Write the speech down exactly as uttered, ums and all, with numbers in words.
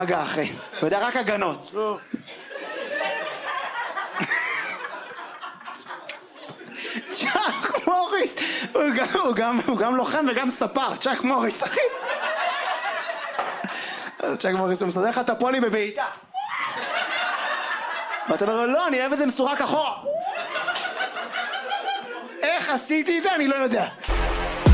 רגע אחי, הוא יודע רק הגנות. צ'אק מוריס, הוא גם, הוא גם, הוא גם לוחם וגם ספר, צ'אק מוריס אחי. צ'אק מוריס הוא מסדר לך את הפוני בבעיטה. ואתה אומר לו לא, אני אוהב את זה מסורק אחורה. איך עשיתי את זה אני לא יודע.